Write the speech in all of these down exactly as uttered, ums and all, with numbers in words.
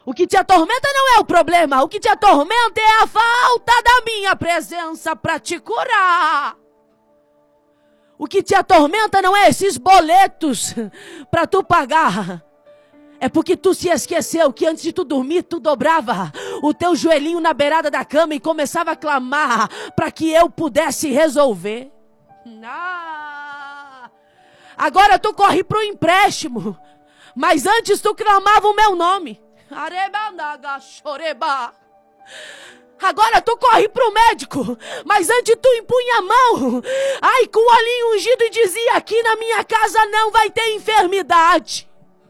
O que te atormenta não é o problema. O que te atormenta é a falta da minha presença para te curar. O que te atormenta não é esses boletos para tu pagar. É porque tu se esqueceu que antes de tu dormir, tu dobrava o teu joelhinho na beirada da cama e começava a clamar para que eu pudesse resolver. Ah, agora tu corre pro empréstimo, mas antes tu clamava o meu nome. Agora tu corre pro médico, mas antes tu empunha a mão, ai, com o olhinho ungido e dizia: aqui na minha casa não vai ter enfermidade.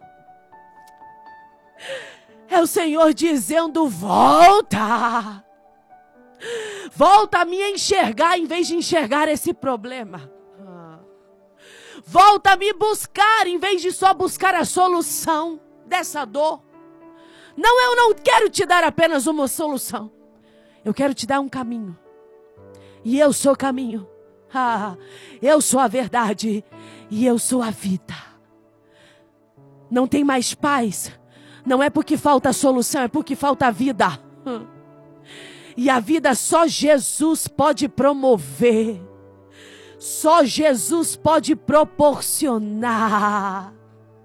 É o Senhor dizendo: volta. Volta a me enxergar em vez de enxergar esse problema. Volta a me buscar em vez de só buscar a solução dessa dor. Não, eu não quero te dar apenas uma solução. Eu quero te dar um caminho. E eu sou o caminho. Ah, eu sou a verdade. E eu sou a vida. Não tem mais paz. Não é porque falta solução, é porque falta vida. E a vida só Jesus pode promover. Só Jesus pode proporcionar.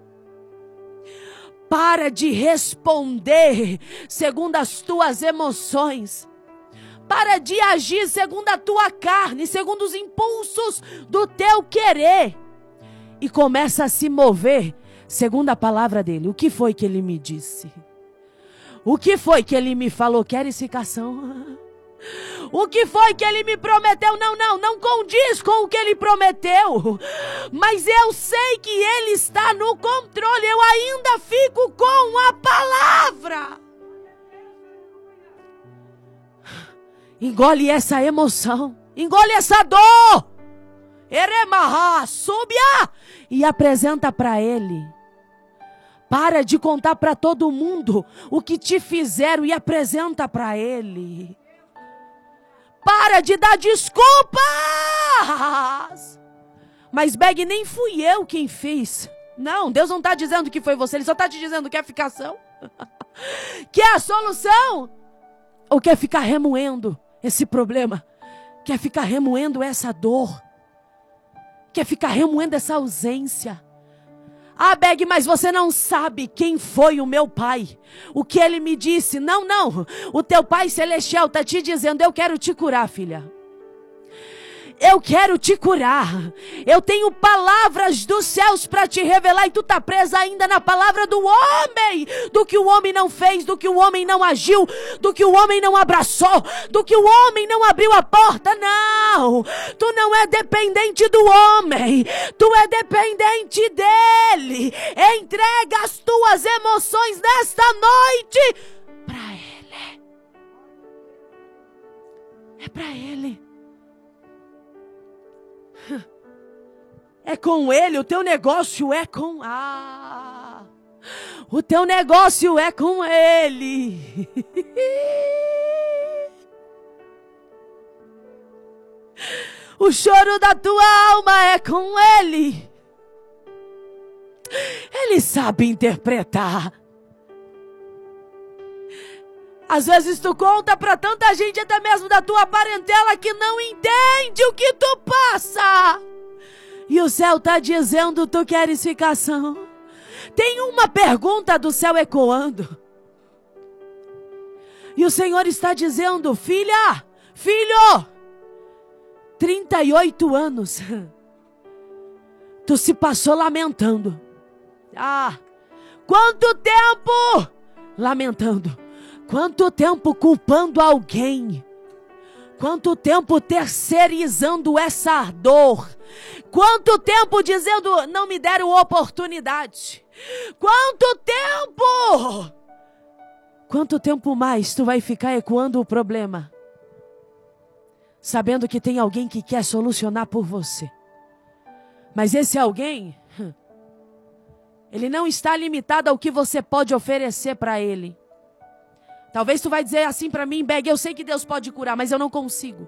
Para de responder segundo as tuas emoções. Para de agir segundo a tua carne, segundo os impulsos do teu querer. E começa a se mover segundo a palavra dele. O que foi que ele me disse? O que foi que ele me falou? Queres ficação? O que foi que ele me prometeu? Não, não, não condiz com o que ele prometeu. Mas eu sei que ele está no controle. Eu ainda fico com a palavra. Engole essa emoção. Engole essa dor. Eremaha, súbia e apresenta para ele. Para de contar para todo mundo o que te fizeram e apresenta para ele. Para de dar desculpas. Mas, Beg, nem fui eu quem fiz. Não, Deus não está dizendo que foi você. Ele só está te dizendo que é a ficação. Que é a solução. Ou quer ficar remoendo esse problema. Quer ficar remoendo essa dor. Quer ficar remoendo essa ausência. Ah, Beg, mas você não sabe quem foi o meu pai. O que ele me disse. Não, não. O teu pai celestial está te dizendo: eu quero te curar, filha. Eu quero te curar. Eu tenho palavras dos céus para te revelar. E tu está presa ainda na palavra do homem. Do que o homem não fez, do que o homem não agiu, do que o homem não abraçou, do que o homem não abriu a porta. Não. Tu não é dependente do homem. Tu é dependente dele. Entrega as tuas emoções nesta noite para ele. É para ele. É com ele, o teu negócio é com... Ah, o teu negócio é com ele. O choro da tua alma é com ele. Ele sabe interpretar. Às vezes tu conta para tanta gente, até mesmo da tua parentela, que não entende o que tu passa. E o céu está dizendo: tu queres ficação? Tem uma pergunta do céu ecoando. E o Senhor está dizendo: filha, filho, trinta e oito anos. Tu se passou lamentando. Ah, quanto tempo lamentando. Quanto tempo culpando alguém. Quanto tempo terceirizando essa dor. Quanto tempo dizendo: não me deram oportunidade. Quanto tempo? Quanto tempo mais tu vai ficar ecoando o problema? Sabendo que tem alguém que quer solucionar por você. Mas esse alguém, ele não está limitado ao que você pode oferecer para ele. Talvez tu vai dizer assim para mim: Beg, eu sei que Deus pode curar, mas eu não consigo.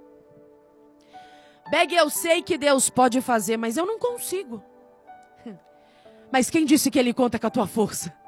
Beg, eu sei que Deus pode fazer, mas eu não consigo. Mas quem disse que Ele conta com a tua força?